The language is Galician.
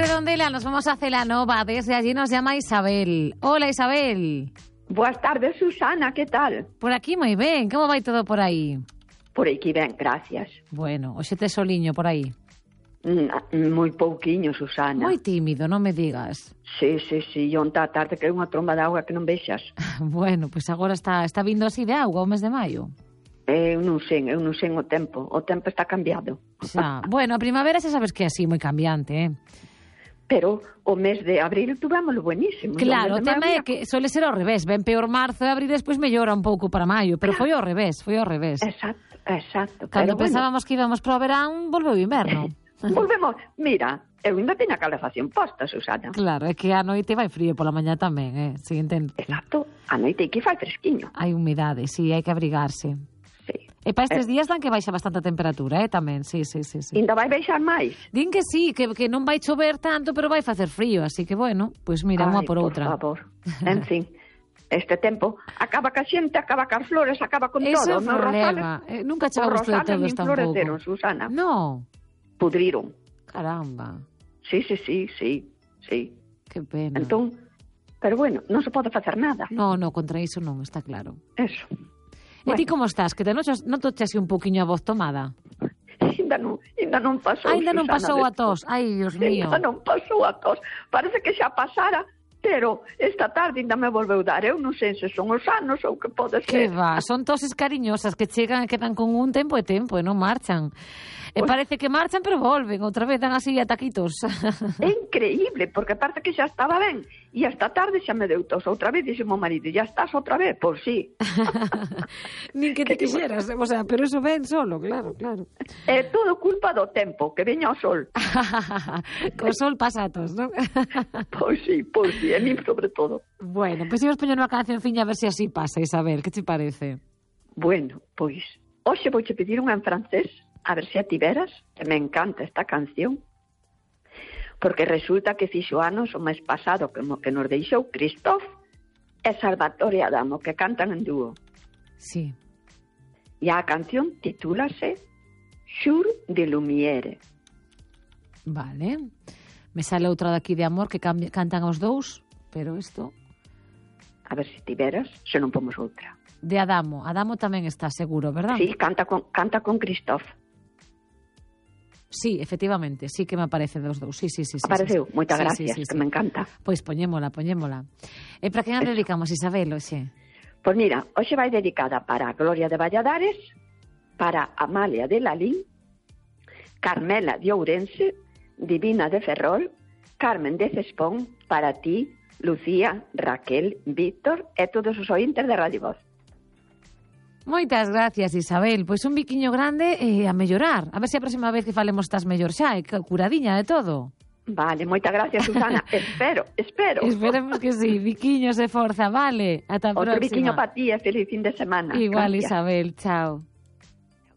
Redondela nos vamos a Celanova. Desde allí nos llama Isabel. Hola, Isabel. Boas tardes, Susana, que tal? Por aquí moi ben. Como vai todo por aí? Por aquí ben, gracias. Bueno, hoxe tes soliño por aí. Moi pouquiño, Susana. Moi tímido, non me digas. Sí, onta a tarde que é unha tromba de auga que non vexas. Bueno, pois agora está vindo así de auga o mes de maio. Eu non sei o tempo. O tempo está cambiado. Xa. Bueno, a primavera xa sabes que é así, moi cambiante, Pero o mes de abril tuvémolo buenísimo. Claro, o tema é que suele ser ao revés. Ven peor marzo e abril, despois mellora un pouco para maio. Pero foi ao revés. Exacto. Cando pensábamos que íbamos para o verán, volveu o inverno. Volvemos. Mira, eu ainda teño a calefacción posta, Susana. Claro, é que a noite vai frío pola mañá tamén, Si, entendo. Exacto. A noite aquí fai fresquiño. Hai humidade, sí, hai que abrigarse. Sí. E para estes días dan que baixa bastante a temperatura, tamén, sí. Ainda vai baixar máis? Din que sí, que non vai chover tanto, pero vai facer frío, así que bueno, pois mira, unha por outra. Por favor, en fin, este tempo acaba ca xente, acaba cas flores, acaba con Ese todo. Ese é o problema, nunca chegamos todo todos tampouco. Os rosales nin Susana. No. Pudriron. Caramba. Sí. Que pena. Entón, pero bueno, non se pode facer nada. No, contra iso non, está claro. Eso. E ti como estás? Que te notoche así un poquinho a voz tomada? Ainda non pasou, Ainda non Susana, pasou a tos. Ai, Dios mío. Ainda non pasou a tos. Parece que xa pasara, pero esta tarde ainda me volveu dar. Eu non sei se son os anos ou que pode ser. Que va, son toses cariñosas que chegan e quedan con un tempo e non marchan. E parece que marchan, pero volven. Outra vez dan así ataquitos. É increíble, porque parece que xa estaba ben. E esta tarde xa me deu tos outra vez. Dixe mo marido, ya estás outra vez? Pois sí. Nin que te quixeras, o sea, pero eso ven solo, claro. É todo culpa do tempo, que veña o sol. Co sol pasatos, non? Pois sí, a mí sobre todo. Bueno, pois imos poñer unha cancionciña a ver se así pasa, Isabel, que te parece? Bueno, pois, hoxe vouche pedir unha en francés, a ver se a tiveras, que me encanta esta canción, porque resulta que fixo anos o mes pasado que nos deixou Christophe e Salvatore Adamo, que cantan en dúo. Sí. E a canción titúlase Jour de Lumière. Vale. Me sale outra daqui de amor que cantan os dous, pero isto... A ver se tiveras, se non pomos outra. De Adamo. Adamo tamén está seguro, verdad? Sí, canta con Christophe. Sí, efectivamente, sí que me aparece dos dous. Sí. Apareceu, moitas gracias, sí. Que me encanta. Pois poñémola. E para quen a dedicamos, Isabel, hoxe? Pois mira, hoxe vai dedicada para Gloria de Valladares, para Amalia de Lalín, Carmela de Ourense, Divina de Ferrol, Carmen de Cespón, para ti, Lucía, Raquel, Víctor e todos os ointes de Radio Voz. Moitas gracias, Isabel. Pois un biquiño grande e a mellorar. A ver se a próxima vez que falemos estás mellor xa, curadiña de todo. Vale, moitas gracias, Susana. Espero. Esperemos que sí. Biquiños de forza, vale. Ata a próxima. Outro biquiño para ti e feliz fin de semana. Igual, gracias. Isabel. Chao.